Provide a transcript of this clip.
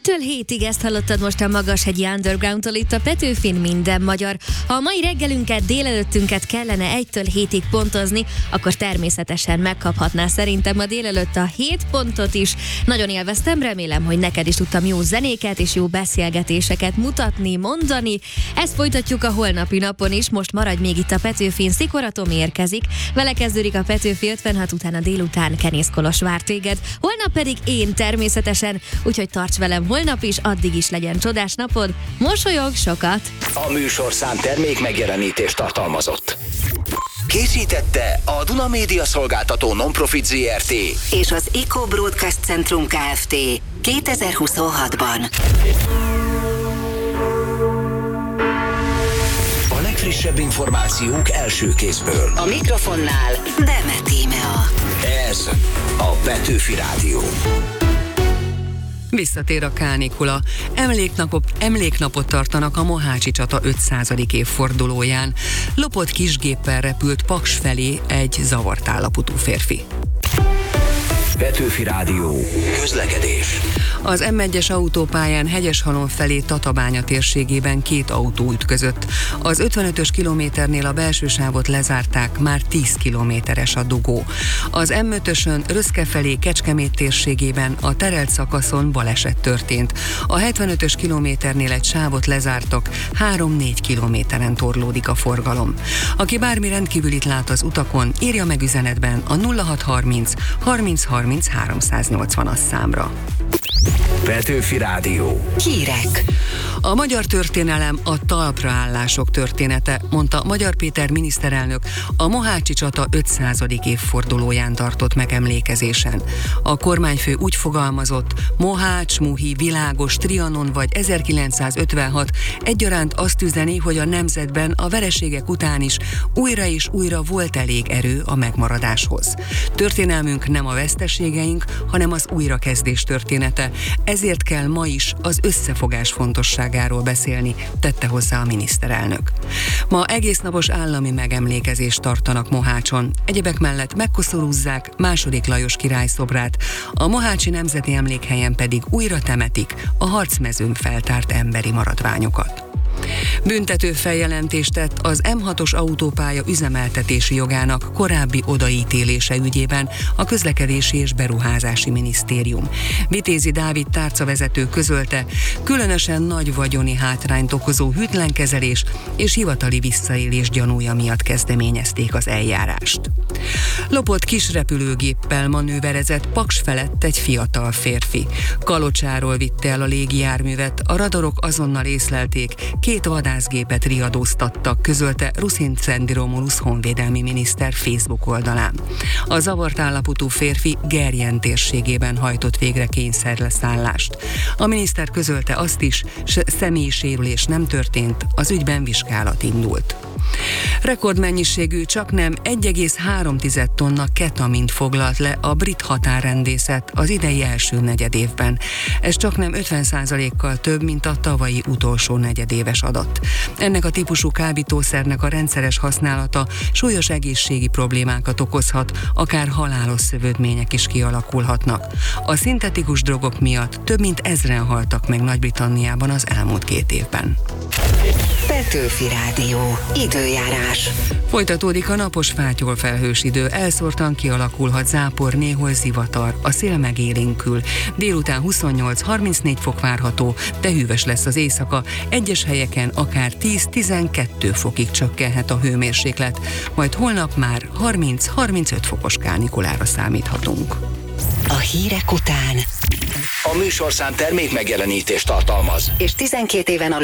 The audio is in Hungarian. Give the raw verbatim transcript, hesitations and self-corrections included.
Egytől hétig ezt hallottad most a Magashegyi Underground-tól itt a Petőfin Minden Magyar. Ha a mai reggelünket, délelőttünket kellene egytől hétig pontozni, akkor természetesen megkaphatná szerintem a délelőtt a hét pontot is. Nagyon élveztem, remélem, hogy neked is tudtam jó zenéket és jó beszélgetéseket mutatni, mondani. Ezt folytatjuk a holnapi napon is, most maradj még itt a Petőfin, Szikora Tomi érkezik. Vele kezdődik a Petőfi ötvenhat, utána délután Kenész Kolos vár téged. Holnap pedig én természetesen, úgyhogy tarts velem holnap is, addig is legyen csodás napod. Mosolyog sokat! A műsorszám termék megjelenítést tartalmazott. Készítette a Duna Média Szolgáltató Non-Profit zé er té és az Eco Broadcast Centrum Kft. kétezer-huszonhatban. A legfrissebb információk első kézből. A mikrofonnál Demet Tímea. Ez a Petőfi Rádió. Visszatér a kánikula. Emléknapot, emléknapot tartanak a Mohácsi csata ötszázadik évfordulóján. Lopott kisgéppel repült Paks felé egy zavart állapotú férfi. Petőfi Rádió. Közlekedés. Az em egyes autópályán Hegyeshalom felé Tatabánya térségében két autó ütközött. Az ötvenötös kilométernél a belső sávot lezárták, már tíz kilométeres a dugó. Az em ötösön Röszke felé Kecskemét térségében a terelt szakaszon baleset történt. A hetvenötös kilométernél egy sávot lezártak, három-négy kilométeren torlódik a forgalom. Aki bármi rendkívülit lát az utakon, írja meg üzenetben a nulla hat harminc harminc harminc háromszáznyolcvanas számra. Petőfi Rádió. Hírek. A magyar történelem a talpraállások története, mondta Magyar Péter miniszterelnök a Mohácsi csata ötszázadik évfordulóján tartott megemlékezésen. A kormányfő úgy fogalmazott, Mohács, Muhi, Világos, Trianon vagy ezerkilencszázötvenhat egyaránt azt üzeni, hogy a nemzetben a vereségek után is újra és újra volt elég erő a megmaradáshoz. Történelmünk nem a veszteségeink, hanem az újrakezdés története. Ezért kell ma is az összefogás fontosságáról beszélni, tette hozzá a miniszterelnök. Ma egésznapos állami megemlékezést tartanak Mohácson. Egyebek mellett megkoszorúzzák második Lajos király szobrát, a Mohácsi Nemzeti Emlékhelyen pedig újra temetik a harcmezőn feltárt emberi maradványokat. Büntető feljelentést tett az em hatos autópálya üzemeltetési jogának korábbi odaítélése ügyében a Közlekedési és Beruházási Minisztérium. Vitézi Dávid tárcavezető közölte, különösen nagy vagyoni hátrányt okozó hűtlenkezelés és hivatali visszaélés gyanúja miatt kezdeményezték az eljárást. Lopott kisrepülőgéppel manőverezett Paks felett egy fiatal férfi. Kalocsáról vitte el a légijárművet, a radarok azonnal észlelték, két vadászgépet riadóztattak, közölte Ruszin Szendi Romulusz honvédelmi miniszter Facebook oldalán. A zavart állapotú férfi Gerjen térségében hajtott végre kényszerleszállást. A miniszter közölte azt is, személyi sérülés nem történt, az ügyben vizsgálat indult. Rekordmennyiségű, csaknem egy egész három tonna ketamint foglalt le a brit határrendészet az idei első negyedévben. Ez csaknem ötven százalékkal több, mint a tavalyi utolsó negyedéves adat. Ennek a típusú kábítószernek a rendszeres használata súlyos egészségi problémákat okozhat, akár halálos szövődmények is kialakulhatnak. A szintetikus drogok miatt több mint ezren haltak meg Nagy-Britanniában az elmúlt két évben. Petőfi Rádió. Időjárás. Folytatódik a napos fátyol felhős idő, elszórtan kialakulhat zápor, néhol zivatar, a szél megélénkül. Délután huszonnyolc-harmincnégy fok várható, de hűvös lesz az éjszaka, egyes helyeken akár tíz-tizenkettő fokig csökkenhet a hőmérséklet, majd holnap már harminc-harmincöt fokos kánikulára számíthatunk. A hírek után A műsorszám termék megjelenítést tartalmaz. és tizenkét éven